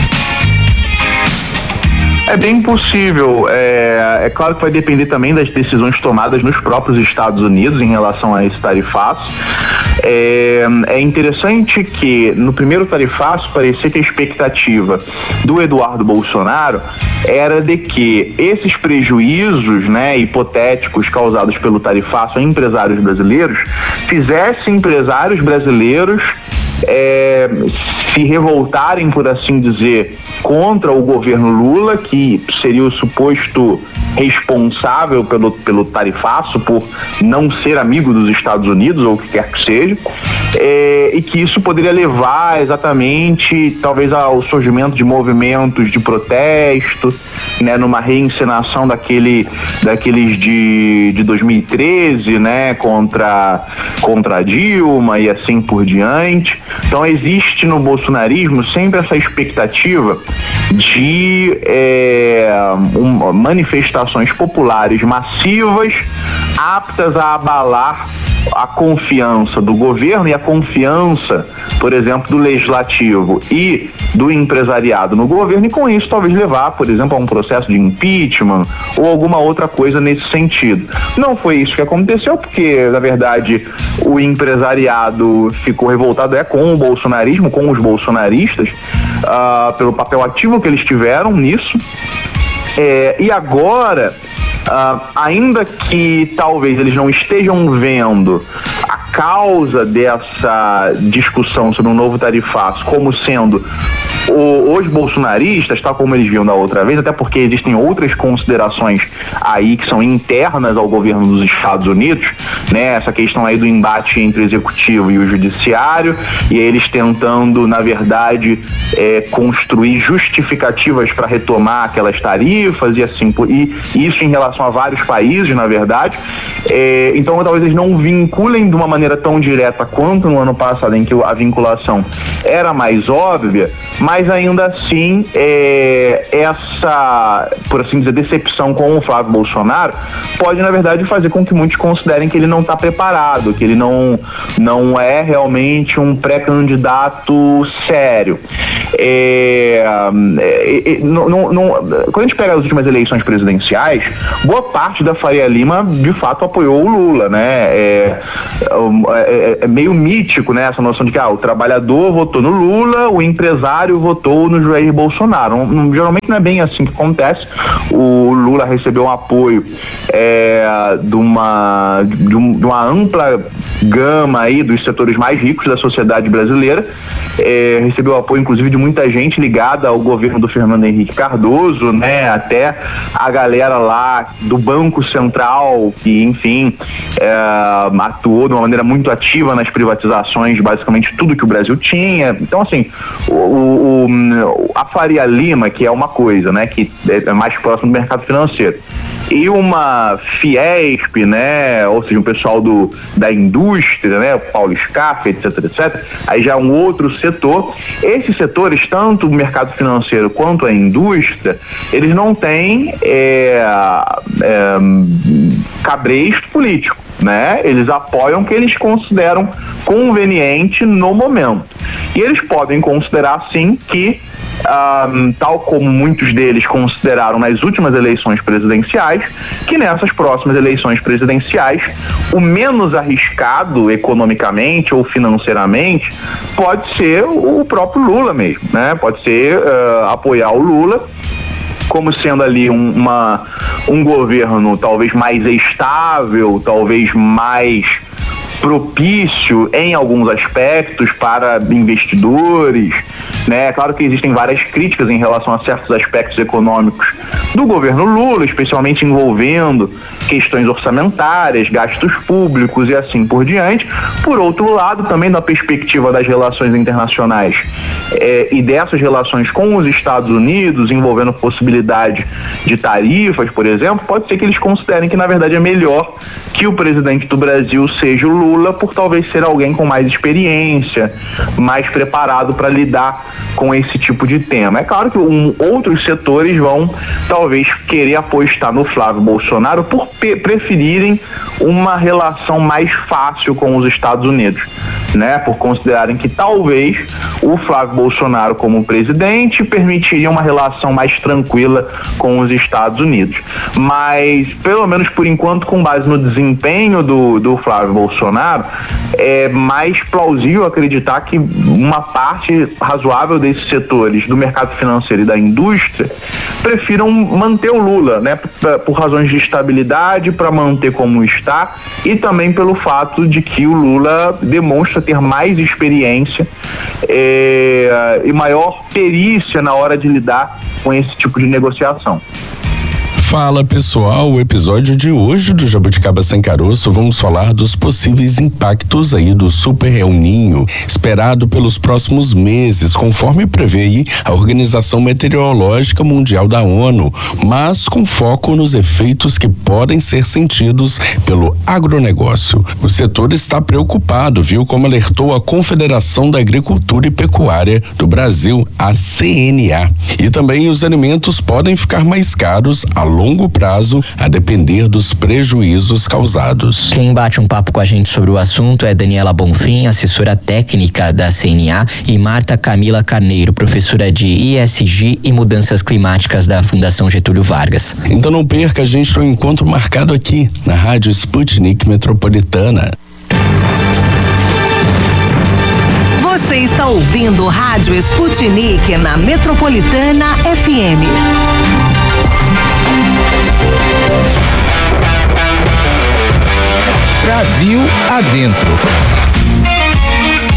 F: É bem possível. É, é claro que vai depender também das decisões tomadas nos próprios Estados Unidos em relação a esse tarifaço. É, é interessante que no primeiro tarifaço parecia que a expectativa do Eduardo Bolsonaro era de que esses prejuízos, né, hipotéticos causados pelo tarifaço a empresários brasileiros fizessem empresários brasileiros É, se revoltarem, por assim dizer, contra o governo Lula, que seria o suposto responsável pelo, pelo tarifaço, por não ser amigo dos Estados Unidos, ou o que quer que seja, é, e que isso poderia levar exatamente, talvez, ao surgimento de movimentos de protesto, né, numa reencenação daquele, daqueles de, de dois mil e treze, né, contra, contra a Dilma e assim por diante. Então existe no bolsonarismo sempre essa expectativa de é, um, manifestações populares massivas aptas a abalar a confiança do governo e a confiança, por exemplo, do legislativo e do empresariado no governo, e com isso talvez levar, por exemplo, a um processo de impeachment ou alguma outra coisa nesse sentido. Não foi isso que aconteceu, porque, na verdade, o empresariado ficou revoltado é com o bolsonarismo, com os bolsonaristas, uh, pelo papel ativo que eles tiveram nisso. É, e agora, uh, ainda que talvez eles não estejam vendo a causa dessa discussão sobre um novo tarifaço como sendo o, os bolsonaristas, tal como eles viam da outra vez, até porque existem outras considerações aí que são internas ao governo dos Estados Unidos, né? Essa questão aí do embate entre o executivo e o judiciário, e eles tentando, na verdade, é, construir justificativas para retomar aquelas tarifas e assim, e isso em relação a vários países, na verdade. É, então, talvez eles não vinculem de uma maneira tão direta quanto no ano passado, em que a vinculação era mais óbvia, mas ainda assim, é, essa, por assim dizer, decepção com o Flávio Bolsonaro pode, na verdade, fazer com que muitos considerem que ele não está preparado, que ele não, não é realmente um pré-candidato sério. É, é, é, não, não, não, quando a gente pega as últimas eleições presidenciais, boa parte da Faria Lima, de fato, apoiou o Lula, né? É, é, é meio mítico, né, essa noção de que ah, o trabalhador votou no Lula, o empresário votou no Jair Bolsonaro. Não, não, geralmente não é bem assim que acontece. O Lula recebeu um apoio é, de, uma, de, um, de uma ampla gama aí dos setores mais ricos da sociedade brasileira, é, recebeu apoio inclusive de muita gente ligada ao governo do Fernando Henrique Cardoso, né, até a galera lá do Banco Central, que enfim é, atuou de uma maneira muito ativa nas privatizações de basicamente tudo que o Brasil tinha. Então assim, o, o, a Faria Lima, que é uma coisa, né, que é mais próximo do mercado financeiro, e uma Fiesp, né, ou seja, um pessoal do, da indústria, né, Paulo Scaff, etc, etc, aí já é um outro setor. Esses setores, tanto o mercado financeiro quanto a indústria, eles não têm é, é, cabresto político, né? Eles apoiam o que eles consideram conveniente no momento. E eles podem considerar, sim, que Um, tal como muitos deles consideraram nas últimas eleições presidenciais, que nessas próximas eleições presidenciais o menos arriscado economicamente ou financeiramente pode ser o próprio Lula mesmo, né? Pode ser uh, apoiar o Lula como sendo ali um, uma, um governo talvez mais estável, talvez mais propício em alguns aspectos para investidores, né? Claro que existem várias críticas em relação a certos aspectos econômicos do governo Lula, especialmente envolvendo questões orçamentárias, gastos públicos e assim por diante. Por outro lado, também na perspectiva das relações internacionais é, e dessas relações com os Estados Unidos, envolvendo possibilidade de tarifas, por exemplo, pode ser que eles considerem que na verdade é melhor que o presidente do Brasil seja o Lula, por talvez ser alguém com mais experiência, mais preparado para lidar com esse tipo de tema. É claro que um, outros setores vão talvez querer apostar no Flávio Bolsonaro por pe- preferirem uma relação mais fácil com os Estados Unidos, né? Por considerarem que talvez o Flávio Bolsonaro como presidente permitiria uma relação mais tranquila com os Estados Unidos. Mas, pelo menos por enquanto, com base no desempenho do, do Flávio Bolsonaro, é mais plausível acreditar que uma parte razoável desses setores do mercado financeiro e da indústria prefiram manter o Lula, né, por, por razões de estabilidade, para manter como está, e também pelo fato de que o Lula demonstra ter mais experiência é, e maior perícia na hora de lidar com esse tipo de negociação.
G: Fala pessoal, o episódio de hoje do Jabuticaba Sem Caroço, vamos falar dos possíveis impactos aí do Super El Niño, esperado pelos próximos meses, conforme prevê aí a Organização Meteorológica Mundial da ONU, mas com foco nos efeitos que podem ser sentidos pelo agronegócio. O setor está preocupado, viu, como alertou a Confederação da Agricultura e Pecuária do Brasil, a C N A. E também os alimentos podem ficar mais caros a longo prazo, a depender dos prejuízos causados.
H: Quem bate um papo com a gente sobre o assunto é Daniela Bonfim, assessora técnica da C N A, e Marta Camila Carneiro, professora de I S G e Mudanças Climáticas da Fundação Getúlio Vargas.
G: Então não perca, a gente tem um encontro marcado aqui na Rádio Sputnik Metropolitana.
I: Você está ouvindo Rádio Sputnik na Metropolitana F M.
C: Brasil adentro.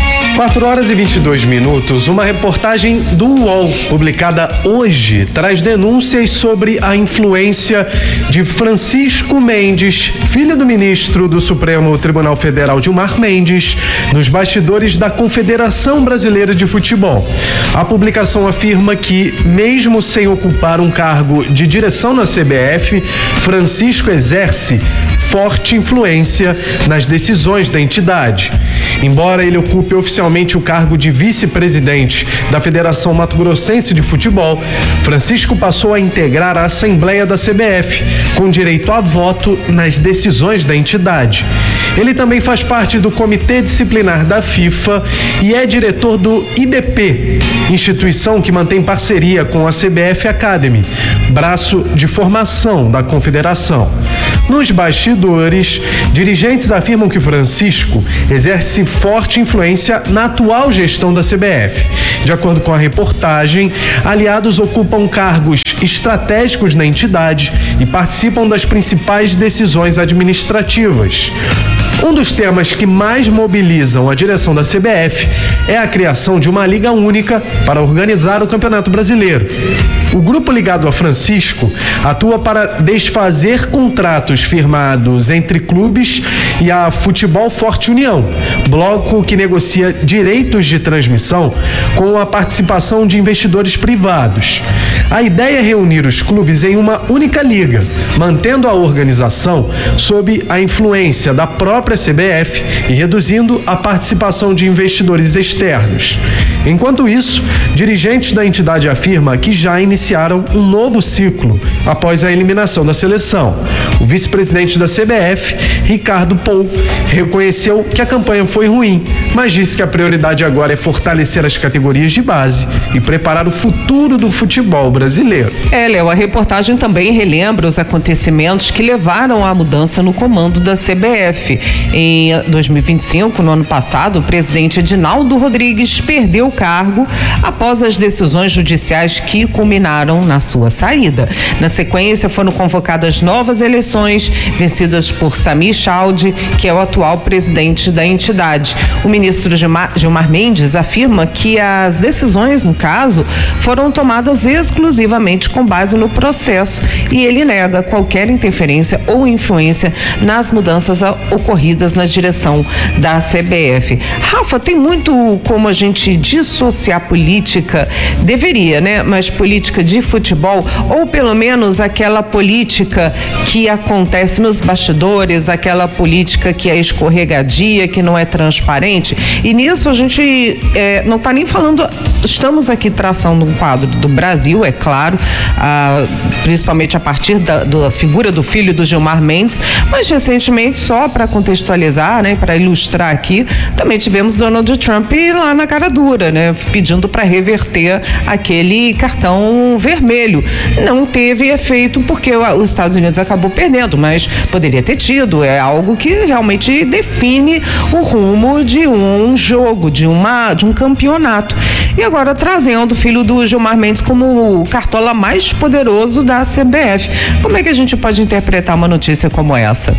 D: quatro horas e vinte e dois minutos, uma reportagem do U O L, publicada hoje, traz denúncias sobre a influência de Francisco Mendes, filho do ministro do Supremo Tribunal Federal, Gilmar Mendes, nos bastidores da Confederação Brasileira de Futebol. A publicação afirma que, mesmo sem ocupar um cargo de direção na C B F, Francisco exerce forte influência nas decisões da entidade. Embora ele ocupe oficialmente o cargo de vice-presidente da Federação Mato Grossense de Futebol, Francisco passou a integrar a Assembleia da C B F, com direito a voto nas decisões da entidade. Ele também faz parte do Comitê Disciplinar da FIFA e é diretor do I D P, instituição que mantém parceria com a C B F Academy, braço de formação da confederação. Nos bastidores, dirigentes afirmam que Francisco exerce forte influência na atual gestão da C B F. De acordo com a reportagem, aliados ocupam cargos estratégicos na entidade e participam das principais decisões administrativas. Um dos temas que mais mobilizam a direção da C B F é a criação de uma liga única para organizar o Campeonato Brasileiro. O grupo ligado a Francisco atua para desfazer contratos firmados entre clubes e a Futebol Forte União, bloco que negocia direitos de transmissão com a participação de investidores privados. A ideia é reunir os clubes em uma única liga, mantendo a organização sob a influência da própria C B F e reduzindo a participação de investidores externos. Enquanto isso, dirigentes da entidade afirmam que já iniciaram um novo ciclo após a eliminação da seleção. O vice-presidente da C B F, Ricardo Pou, reconheceu que a campanha foi ruim, mas disse que a prioridade agora é fortalecer as categorias de base e preparar o futuro do futebol brasileiro.
E: É, Léo, a reportagem também relembra os acontecimentos que levaram à mudança no comando da C B F. Em dois mil e vinte e cinco, no ano passado, o presidente Edinaldo Rodrigues perdeu o cargo após as decisões judiciais que culminaram na sua saída. Na sequência, foram convocadas novas eleições, vencidas por Samir Chaldi, que é o atual presidente da entidade. O ministro Gilmar, Gilmar Mendes afirma que as decisões, no caso, foram tomadas exclusivamente com base no processo e ele nega qualquer interferência ou influência nas mudanças ocorridas na direção da C B F. Rafa, tem muito como a gente dissociar política, deveria, né? Mas política de futebol, ou pelo menos aquela política que acontece nos bastidores, aquela política que é escorregadia, que não é transparente. E nisso a gente é, não está nem falando, estamos aqui traçando um quadro do Brasil, é claro, ah, principalmente a partir da, da figura do filho do Gilmar Mendes, mas recentemente, só para contextualizar, né, para ilustrar aqui, também tivemos Donald Trump lá na cara dura, né, pedindo para reverter aquele cartão vermelho. Não teve efeito porque os Estados Unidos acabou perdendo, mas poderia ter tido. É algo que realmente define o rumo de um jogo, de, uma, de um campeonato. E agora trazendo o filho do Gilmar Mendes como o cartola mais poderoso da C B F. Como é que a gente pode interpretar uma notícia como essa?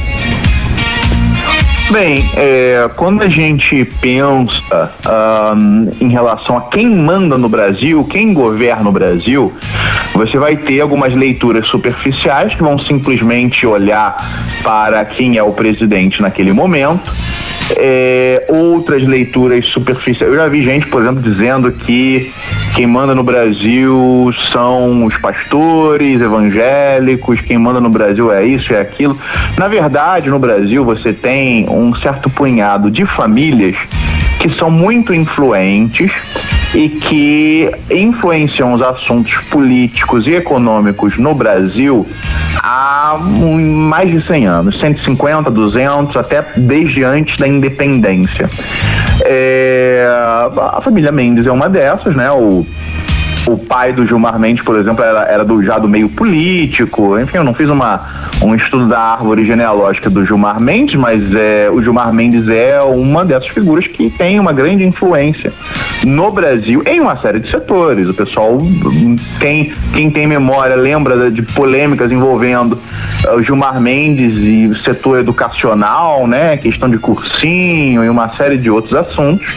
F: Bem, é, quando a gente pensa um, em relação a quem manda no Brasil, quem governa o Brasil, você vai ter algumas leituras superficiais que vão simplesmente olhar para quem é o presidente naquele momento. É, outras leituras superficiais. Eu já vi gente, por exemplo, dizendo que quem manda no Brasil são os pastores evangélicos, quem manda no Brasil é isso, é aquilo. Na verdade, no Brasil você tem um certo punhado de famílias que são muito influentes e que influenciam os assuntos políticos e econômicos no Brasil há mais de cem anos, cento e cinquenta, duzentos, até desde antes da independência. É, a família Mendes é uma dessas, né? O O pai do Gilmar Mendes, por exemplo, era, era do, já do meio político. Enfim, eu não fiz uma, um estudo da árvore genealógica do Gilmar Mendes, mas é, o Gilmar Mendes é uma dessas figuras que tem uma grande influência no Brasil em uma série de setores. O pessoal tem, quem tem memória lembra de polêmicas envolvendo uh, o Gilmar Mendes e o setor educacional, né, questão de cursinho e uma série de outros assuntos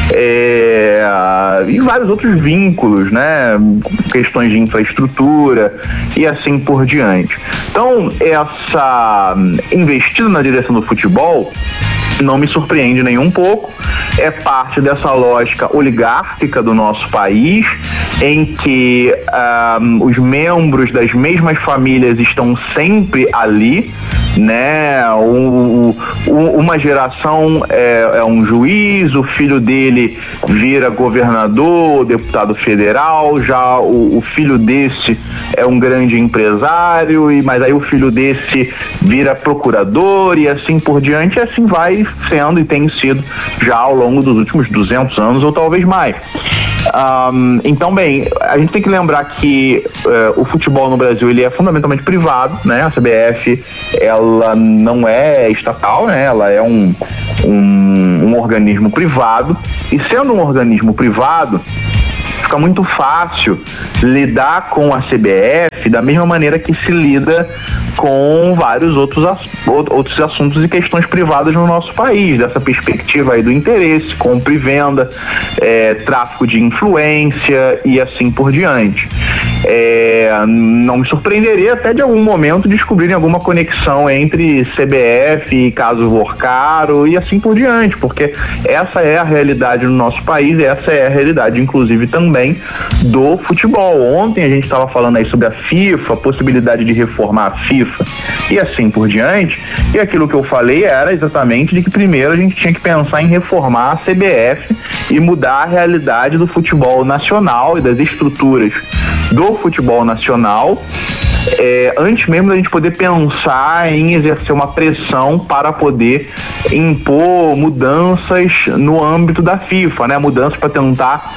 F: é, e vários outros vínculos, né? Questões de infraestrutura e assim por diante. Então, essa investida na direção do futebol não me surpreende nem um pouco, é parte dessa lógica oligárquica do nosso país, em que um, os membros das mesmas famílias estão sempre ali, né? O, o, uma geração é, é um juiz, o filho dele vira governador, deputado federal, já o, o filho desse é um grande empresário, e mas aí o filho desse vira procurador e assim por diante, e assim vai sendo e tem sido já ao longo dos últimos duzentos anos ou talvez mais. Um, então, bem, a gente tem que lembrar que uh, o futebol no Brasil ele é fundamentalmente privado, né? A C B F ela não é estatal, né? Ela é um, um, um organismo privado, e sendo um organismo privado, fica muito fácil lidar com a C B F da mesma maneira que se lida com vários outros, outros assuntos e questões privadas no nosso país, dessa perspectiva aí do interesse, compra e venda, é, tráfico de influência e assim por diante. É, não me surpreenderia até de algum momento descobrirem alguma conexão entre C B F e caso Vorcaro e assim por diante, porque essa é a realidade no nosso país, e essa é a realidade inclusive também do futebol. Ontem a gente estava falando aí sobre a FIFA, a possibilidade de reformar a FIFA e assim por diante, e aquilo que eu falei era exatamente de que primeiro a gente tinha que pensar em reformar a C B F e mudar a realidade do futebol nacional e das estruturas do futebol nacional, é, antes mesmo da gente poder pensar em exercer uma pressão para poder impor mudanças no âmbito da FIFA, né? Mudanças para tentar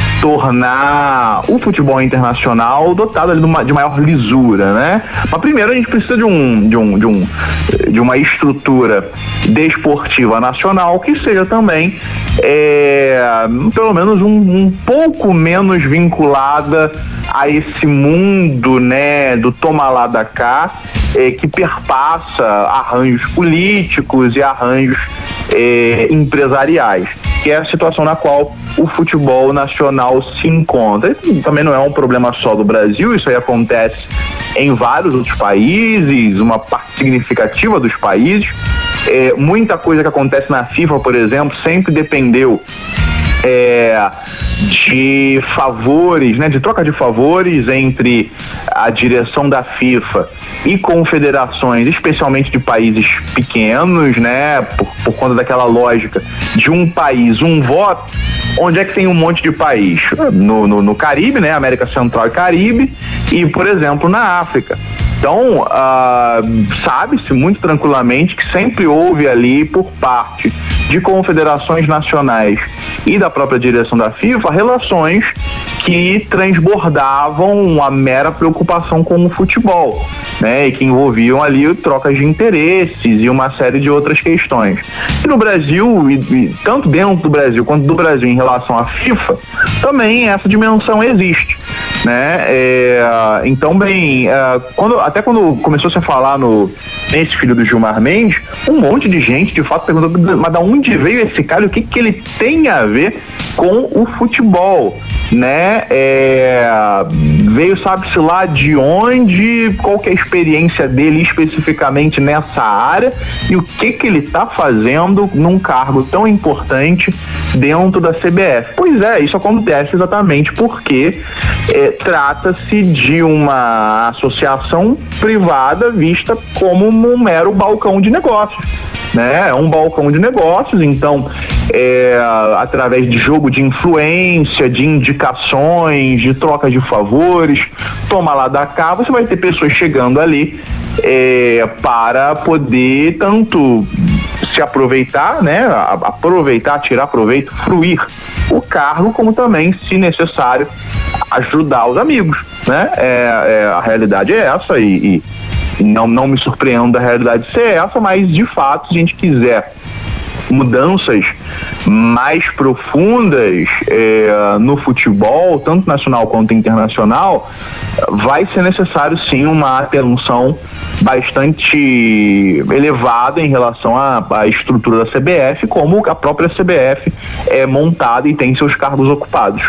F: tornar o futebol internacional dotado ali de, uma, de maior lisura, né? Mas primeiro a gente precisa de um, de um, de um, de uma estrutura desportiva nacional que seja também é, pelo menos um, um pouco menos vinculada a esse mundo, né, do toma lá da cá, é, que perpassa arranjos políticos e arranjos é, empresariais, que é a situação na qual o futebol nacional se encontra. Isso também não é um problema só do Brasil, isso aí acontece em vários outros países, uma parte significativa dos países. É, muita coisa que acontece na FIFA, por exemplo, sempre dependeu é, de favores, né, de troca de favores entre a direção da FIFA e confederações, especialmente de países pequenos, né, por, por conta daquela lógica de um país, um voto. Onde é que tem um monte de país? No, no, no Caribe, né, América Central e Caribe, e, por exemplo, na África. Então, uh, sabe-se muito tranquilamente que sempre houve ali, por parte de confederações nacionais e da própria direção da FIFA, relações que transbordavam a mera preocupação com o futebol, né, e que envolviam ali trocas de interesses e uma série de outras questões. E no Brasil, e, e, tanto dentro do Brasil quanto do Brasil em relação à FIFA, também essa dimensão existe, né? É, então, bem, é, quando, até quando começou -se a falar no nesse filho do Gilmar Mendes, um monte de gente de fato perguntou, mas de onde veio esse cara, o que que ele tem a ver com o futebol, né? É, veio, sabe-se lá de onde, qual que é a experiência dele especificamente nessa área e o que que ele está fazendo num cargo tão importante dentro da C B F. Pois é, isso acontece exatamente porque é, trata-se de uma associação privada vista como um mero balcão de negócios, né? É um balcão de negócios, então é, através de jogo de influência, de indicações, de troca de favores, toma lá da cá, você vai ter pessoas chegando ali é, para poder tanto se aproveitar, né, aproveitar, tirar proveito, fruir o cargo, como também, se necessário, ajudar os amigos, né? É, é, a realidade é essa e, e não, não me surpreendo da realidade ser essa, mas de fato, se a gente quiser mudanças mais profundas é, no futebol, tanto nacional quanto internacional, vai ser necessário sim uma atenção bastante elevada em relação à, à estrutura da C B F, como a própria C B F é montada e tem seus cargos ocupados.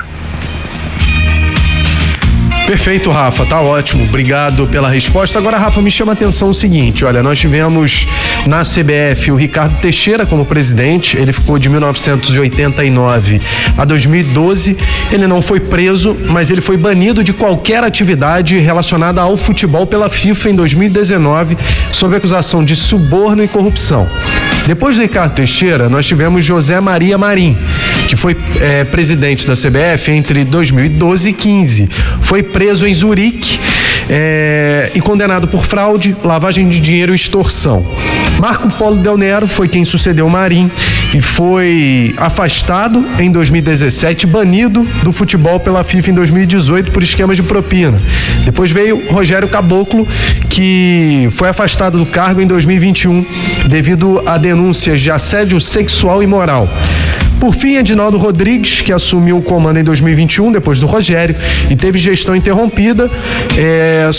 D: Perfeito, Rafa, tá ótimo, obrigado pela resposta. Agora, Rafa, me chama a atenção o seguinte, olha, nós tivemos na C B F o Ricardo Teixeira como presidente, ele ficou de mil novecentos e oitenta e nove a dois mil e doze, ele não foi preso, mas ele foi banido de qualquer atividade relacionada ao futebol pela FIFA em dois mil e dezenove, sob acusação de suborno e corrupção. Depois do Ricardo Teixeira, nós tivemos José Maria Marim, que foi é, presidente da C B F entre dois mil e doze e quinze. Foi preso em Zurique é, e condenado por fraude, lavagem de dinheiro e extorsão. Marco Polo Del Nero foi quem sucedeu Marim e foi afastado em dois mil e dezessete, banido do futebol pela FIFA em dois mil e dezoito por esquemas de propina. Depois veio Rogério Caboclo, que foi afastado do cargo em dois mil e vinte e um devido a denúncias de assédio sexual e moral. Por fim, Edinaldo Rodrigues, que assumiu o comando em dois mil e vinte e um, depois do Rogério, e teve gestão interrompida, é,